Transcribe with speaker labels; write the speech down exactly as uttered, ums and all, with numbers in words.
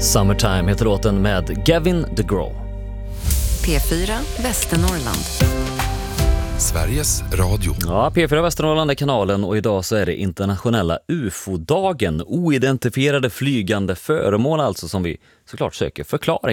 Speaker 1: Summertime heter låten med Gavin DeGraw.
Speaker 2: P fyra Västernorrland.
Speaker 3: Sveriges Radio.
Speaker 1: Ja, P fyra Västernorrland är kanalen och idag så är det internationella U F O-dagen. Oidentifierade flygande föremål alltså som vi såklart söker förklaring.